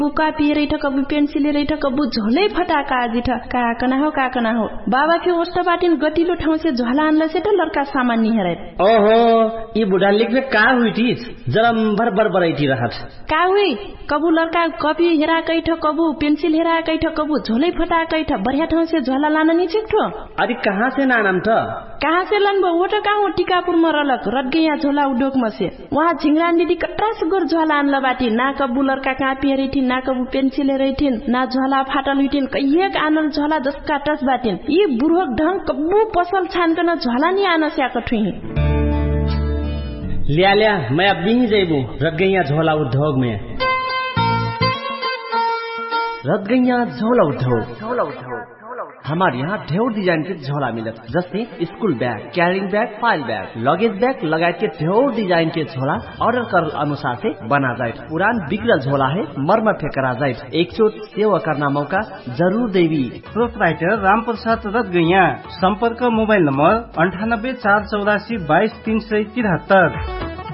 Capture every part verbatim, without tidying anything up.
कापी रहेछ कबु पेन्सिल रहेछ कबु झोलै फटाका जिठ का कना हो का कना हो बाबा के ओस्टा बाटिन गतिलो ठाउँ से झोला आनला से त लड़का सामान नि हेरे ओहो ई बुढा लेख्ने का हुइटी जरम भर भर बराइटी रहत का हुइ कबु लड़का कपी हेरा कैठ कबु पेन्सिल हेरा कैठ कबु झोलै फटा कैठ बढ़िया ठाउँ से झोला लान नि छिक्ठो अरे कहाँ से नानम त कहाँ से लन वो त कहाँ टिकापुर में रलक रटगैया झोला उडोक में से वहाँ झिंगरान दीदी कट्रा सुगर झोला आनला बाटी ना कबु लड़का कापी हेरिथिन ना कबु पेन्सिल हेरिथिन ना झोला फाटल हुइथिन कहिएक आनल झोला जसका टस बाटिन यी बुढोक ढंग कबु पसल छानकन झोला नि आन स्याक ठुही लिया लिया मैं अब भी जेबू रटगैया झोला उद्योग में रटगैया झोला उद्योग झोला उद्योग हमारे यहाँ ढेर डिजाइन के झोला मिलत जस्तै school bag carrying bag file bag luggage bag लगायत के ढेर डिजाइन के झोला ऑर्डर कर अनुसार से बना जाए पुरान बिगड़ल झोला है मरम्मत करा जाए एक चोट सेवा करना मौका जरूर देवी प्रोपराइटर राम प्रसाद रटगैया संपर्क मोबाइल नंबर अंठानब्बे चार चौरासी बाईस तीन सय तिहत्तर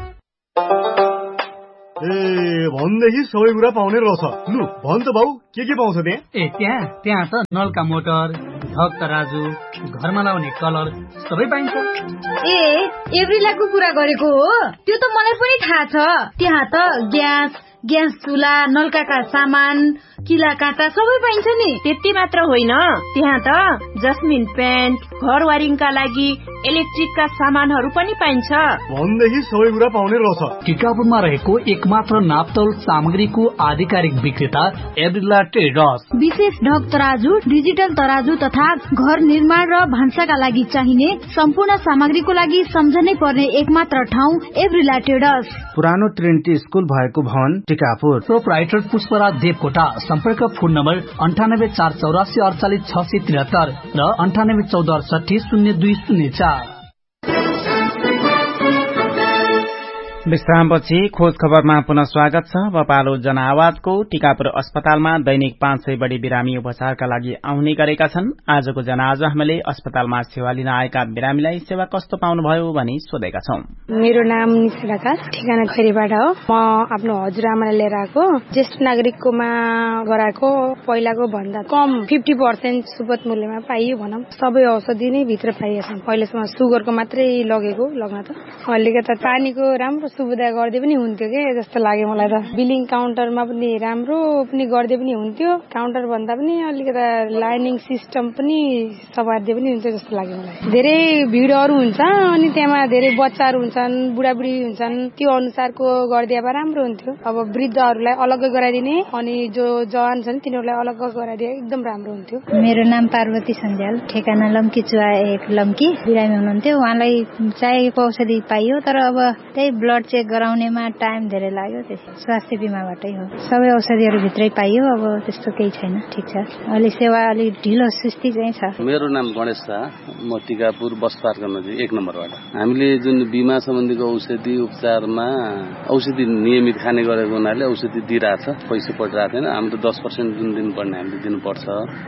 ए भन्देखि सबै कुरा पाउने रहेछ लु भन् त बाउ के के पाउँछ त्यहाँ ए त्यहाँ त्यहाँ त नलका मोटर ढक तराजु घरमा लाउने कलर सबै पाइन्छ ए एभ्रिलाको कुरा गरेको हो त्यो त मलाई पनि थाहा छ त्यहाँ त ग्यास ग्यास चुला नलकाका सामान किला काँटा सबै पाइन्छ नि त्यति मात्र होइन त्यहाँ त जस्मिन पेन्ट घर वारिङका लागि इलेक्ट्रिकका सामानहरू पनि पाइन्छ भन्देखि सबै कुरा पाउने रहेछ टिकापुरमा रहेको एकमात्र नापतोल सामग्रीको आधिकारिक विक्रेता एभ्रिला ट्रेडर्स विशेष ढक तराजु डिजिटल तराजु तथा घर निर्माण र भान्साका लागि चाहिने सम्पूर्ण सामग्रीको लागि सम्झनै पर्ने एकमात्र ठाउँ एभ्रिला ट्रेडर्स पुरानो ट्रिनिटी स्कुल भएको भवन टिकापुर प्रोपराइटर पुष्पराज देवकोटा संपर्क फोन नम्बर अन्ठानब्बे चार चौरासी अडचालिस छ सय त्रिहत्तर र अन्ठानब्बे चौध अडसठी शून्य दुई शून्य चार विश्रामपछि खोज खबरमा पुनः स्वागत छ। बपालो जनआवाजको टिकापुर अस्पतालमा दैनिक पाँच सय बढी बिरामी उपचारका लागि आउने गरेका छन्। आजको जनाज हामीले अस्पतालमा सेवा लिन आएका बिरामीलाई सेवा कस्तो पाउनुभयो भनी सोधेका छौं। मेरो नाम निशा ठिकाना खैरीबाट हो। म आफ्नो हजुरआमालाई लिएर आएको ज्येष्ठ नागरिककोमा गराएको पहिलाको भन्दा कम फिफ्टी पर्सेन्ट सुपथ मूल्यमा पाइयो भनौं। सबै औषधि नै भित्र पाइएको छ। पहिलेसम्म सुगरको मात्रै लगेको लग्न त अलिकति पानीको राम्रो सुविधा गर्दै पनि हुन्थ्यो के जस्तो लाग्यो मलाई त। बिलिङ काउन्टरमा पनि राम्रो पनि गर्दै पनि हुन्थ्यो, काउन्टर भन्दा पनि अलिकति लाइनिङ सिस्टम पनि सबार्दै पनि हुन्थ्यो जस्तो लाग्यो मलाई। धेरै भिडहरू हुन्छ अनि त्यहाँ धेरै बच्चाहरू हुन्छन्, बुढाबुढी हुन्छन्, त्यो अनुसारको गरिदिए भए राम्रो हुन्थ्यो। अब वृद्धहरूलाई अलग्गै गराइदिने अनि जो जवान छन् तिनीहरूलाई अलग्ग गराइदिए एकदम राम्रो हुन्थ्यो। मेरो नाम पार्वती सन्ध्याल, ठेगाना लम्की चुवा एक लम्की बिरामी हुनुहुन्थ्यो। उहाँलाई चाहिएको औषधि पाइयो, तर अब त्यही ब्लड चेक गराउनेमा टाइम धेरै लाग्यो। त्यसै स्वास्थ्य बिमाबाटै हो, सबै औषधिहरू भित्रै पाइयो। अब त्यस्तो केही छैन, ठिक छ। अलि सेवा अलि ढिलो सुस्ती चाहिँ छ। मेरो नाम गणेश शाह, म टिकापुर बस पार्क नजिक एक नम्बरबाट। हामीले जुन बिमा सम्बन्धीको औषधि उपचारमा औषधि नियमित खाने गरेको हुनाले औषधि दिइरहेछ, पैसा परिरहेको छैन। हाम्रो दस पर्सेन्ट जुन दिनुपर्ने हामीले दिनुपर्छ।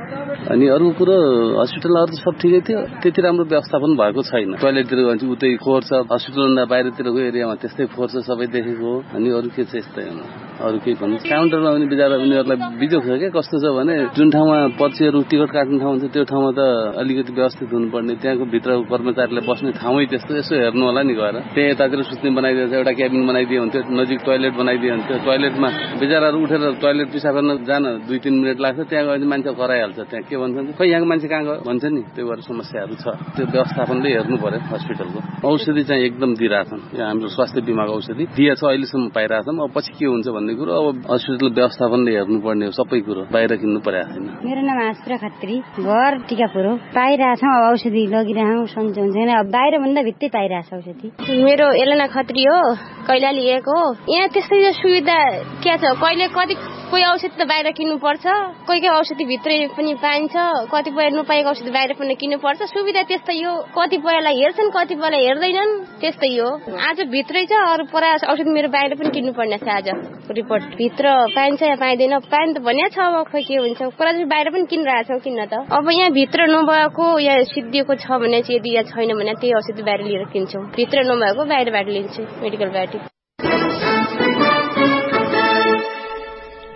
अनि अरू कुरो हस्पिटलहरू त सब ठिकै थियो, त्यति राम्रो व्यवस्थापन भएको छैन। टोयलेटतिर गएपछि उतै फोहोर छ, हस्पिटलभन्दा बाहिरतिरको एरियामा त्यस्तै फोहोर छ सबै देखेको। अनि अरू के चाहिँ यस्तै हो, अरू केही भन्नु। काउन्टरमा पनि बिचरा उनीहरूलाई बिजोग छ क्या। कस्तो छ भने जुन ठाउँमा पर्चीहरू टिकट काट्ने ठाउँ हुन्छ त्यो ठाउँमा त अलिकति व्यवस्थित हुनुपर्ने, त्यहाँको भित्रको कर्मचारीलाई बस्ने ठाउँै त्यस्तो। यसो हेर्नु होला नि गएर, त्यहाँ यतातिर सुत्ने बनाइदिएछ, एउटा क्याबिन बनाइदिए हुन्थ्यो, नजिक टोयलेट बनाइदिए हुन्थ्यो। टोयलेटमा बिचराहरू उठेर टोयलेट पिसाब गर्न जान दुई तिन मिनट लाग्छ, त्यहाँ गएर मान्छे कराइहाल्छ। त्यहाँ के भन्छन्, खै यहाँको मान्छे कहाँ गयो भन्छ नि। त्यो भएर समस्याहरू छ, त्यो व्यवस्थापनले हेर्नु पर्यो। हस्पिटलको औषधि चाहिँ एकदम दिइरहेछन्, यहाँ हाम्रो स्वास्थ्य बिमाको औषधि दिएछ, अहिलेसम्म पाइरहेछौँ। अब पछि के हुन्छ भन्ने कुरो अब हस्पिटल व्यवस्थापनले हेर्नुपर्ने हो, सबै कुरो बाहिर किन्नु परेको छैन। मेरो नाम आसुरा खत्री, घर टिकापुर हो। पाइरहेछौँ, अब औषधि लगिरहेछौँ, सन्चो हुन्छ छैन। अब बाहिर भन्दा भित्रै पाइरहेछ औषधि। मेरो एलेना खत्री हो, कैलाली एक हो। यहाँ त्यस्तै सुविधा के छ, कहिले कति कोही औषधि त बाहिर किन्नुपर्छ, कोही कोही औषधि भित्रै पनि पाइन्छ, कतिपय नपाएको औषधि बाहिर पनि किन्नुपर्छ। सुविधा त्यस्तै हो, कतिपयलाई हेर्छन् कतिपयलाई हेर्दैनन्, त्यस्तै हो। आज भित्रै छ, अरू पर औषधि मेरो बाहिर पनि किन्नुपर्ने छ। आज रिपोर्ट भित्र पाइन्छ या पाइँदैन, पाइन् त भन्या छ। अब खै के हुन्छ, कुरा चाहिँ बाहिर पनि किनिरहेछौँ किन्न त। अब यहाँ भित्र नभएको या सिद्धिएको छ भने चाहिँ, यदि यहाँ छैन भने त्यही औषधि बाहिर लिएर किन्छौँ। भित्र नभएको बाहिरबाट लिन्छु मेडिकलबाट।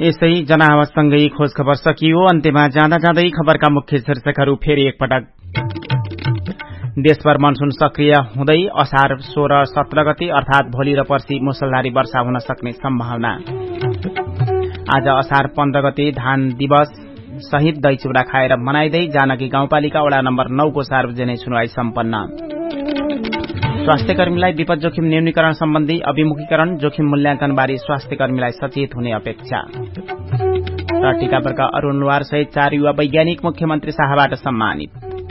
यसै जनावरसँगै खोज खबर सकियो। अन्त्यमा जाँदा जाँदै खबरका मुख्य शीर्षकहरू फेरि एकपटक। देशभर मनसून सक्रिय हुँदै असार सोह्र सत्र गते अर्थात भोलि र पर्सि मुसलधारी वर्षा हुन सक्ने सम्भावना। आज असार पन्ध्र गते धान दिवस सहित दही चिउरा खाएर मनाइँदै जानकी गाउँपालिका वडा नम्बर नौ को सार्वजनिक सुनवाई सम्पन्न। स्वास्थ्य कर्मीलाई विपद जोखिम न्यूनीकरण सम्बन्धी अभिमुखीकरण जोखिम मूल्याङ्कनबारे स्वास्थ्य कर्मीलाई सचेत हुने अपेक्षा। र टीकापुरका अरूण लुवार सहित चार युवा वैज्ञानिक मुख्यमन्त्री शाहबाट सम्मानित।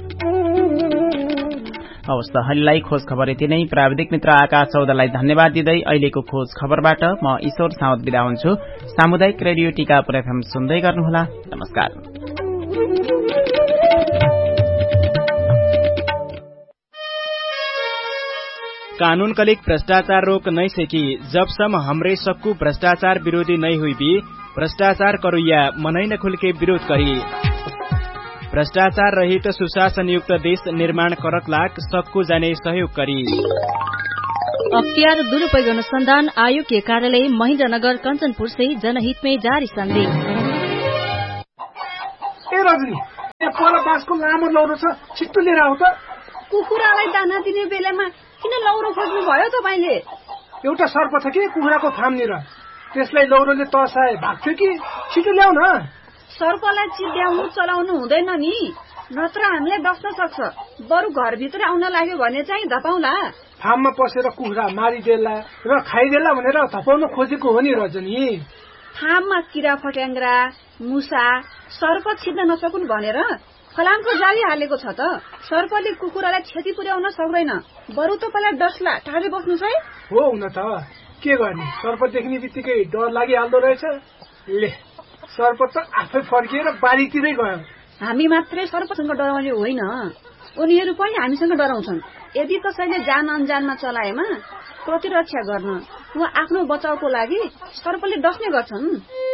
हवस् त हलिलाई खोज खबर यति नै। प्राविधिक मित्र आकाश चौधलाई धन्यवाद दिँदै अहिलेको खोज खबरबाट म ईश्वर साउद बिदा हुन्छु। सामुदायिक रेडियो टीकापुर एफएम सुन्दै गर्नुहोला। नमस्कार। कानून का लेख भ्रष्टाचार रोक नहीं सकी जब सम हमरे सबको भ्रष्टाचार विरोधी नहीं हुई भी भ्रष्टाचार करुया मनै न खुल के विरोध करी। भ्रष्टाचार रहित सुशासन युक्त देश निर्माण करक लाग सबको जाने सहयोग करी। अख्तियार दुरुपयोग अनुसंधान आयोग के कार्यालय महेन्द्रनगर कंचनपुर से जनहित में जारी संदेश। ए रजनी पर बासको लामो लौरो छ छिट्टो लिएर आऊ त। कुखुरालाई दाना दिने बेलामा किन लौरो खोज्नु भयो तपाईले? एउटा सर्प छ कि कुखुराको फार्मनिर त्यसलाई लौरोले तर्साए भाग्थ्यो कि छिटो ल्याउ न। सर्पलाई चिड्याउनु चलाउनु हुँदैन नि नत्र हामीलाई डस्न सक्छ। बरु घरभित्र आउन लाग्यो भने चाहिँ धपाउला। फार्ममा पसेर कुखुरा मारिदेला र खाइदेला भनेर धपाउन खोजेको हो नि रजनी। फार्ममा किरा फट्याङ्ग्रा मुसा सर्प छिड्न नसकुन् भनेर फलामको जाली हालेको छ त। सर्पले कुकुरालाई क्षति पुर्याउन सक्दैन बरु तपाईँलाई डस्ला टाढे बस्नु छ है। हो हुन त के गर्ने सर्प देख्ने बित्तिकै डर लागिहाल्दो रहेछ। ले सर्प त आफै फर्किएर बारीतिरै गयो। हामी मात्रै सर्पसँग डराउने होइन उनीहरू पनि हामीसँग डराउँछन्। यदि कसैले जान अनजानमा चलाएमा प्रतिरक्षा गर्न वा आफ्नो बचाउको लागि सर्पले डस्ने गर्छन्।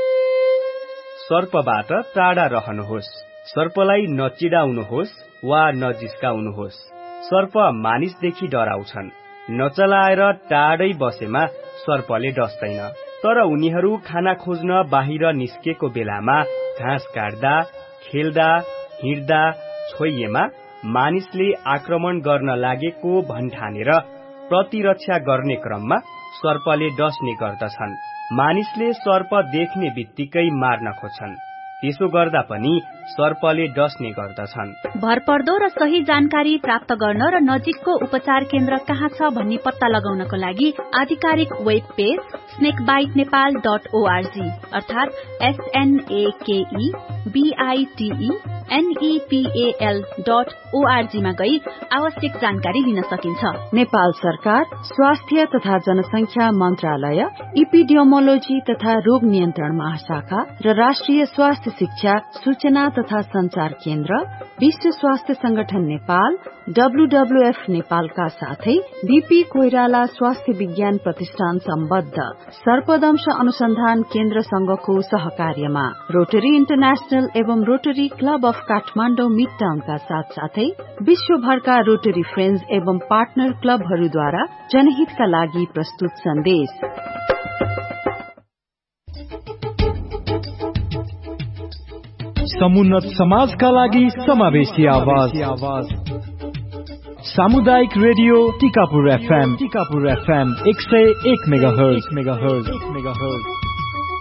सर्पबाट टाढा रहनुहोस्। सर्पलाई नचिडाउनुहोस् वा नजिस्काउनुहोस्। सर्प मानिसदेखि डराउँछन्। नचलाएर टाढै बसेमा सर्पले डस्दैन तर उनीहरू खाना खोज्न बाहिर निस्केको बेलामा घाँस काट्दा खेल्दा हिँड्दा छोइएमा मानिसले आक्रमण गर्न लागेको भन्ठानेर प्रतिरक्षा गर्ने क्रममा सर्पले डस्ने गर्दछन्। मानिसले सर्प देख्ने बित्तिकै मार्न खोज्छन् त्यसो गर्दा पनि सर्पले डस्ने गर्दछन्। भरपर्दो र सही जानकारी प्राप्त गर्न र नजिकको उपचार केन्द्र कहाँ छ भन्ने पत्ता लगाउनको लागि आधिकारिक web page स्नेकबाइट Nepal dot ORG अर्थात एसएनएकेई बीआईटीई एनईपीएल डट ओआरजी मा गई आवश्यक जानकारी लिन सकिन्छ। नेपाल सरकार स्वास्थ्य तथा जनसंख्या मन्त्रालय इपिडियोमोलोजी तथा रोग नियन्त्रण महाशाखा र राष्ट्रिय स्वास्थ्य शिक्षा सूचना तथा संचार केन्द्र विश्व स्वास्थ्य संगठन नेपाल डब्ल्यूडब्ल्यूएफ नेपालका साथै बीपी कोइराला स्वास्थ्य विज्ञान प्रतिष्ठान सम्बद्ध सर्पदंश अनुसन्धान केन्द्र संघको सहकार्यमा रोटरी इन्टरनेशनल एवं रोटरी क्लब अफ काठमाडौँ मिडटाउनका साथ साथै विश्वभरका रोटरी फ्रेन्ड्स एवं पार्टनर क्लबहरूद्वारा जनहितका लागि प्रस्तुत सन्देश। समुन्नत समाजका लागि समावेशी आवाज सामुदायिक radio Tikapur FM Tikapur FM एक सय एक मेगाहर्ज मेगाहर्ज मेगाहर्ज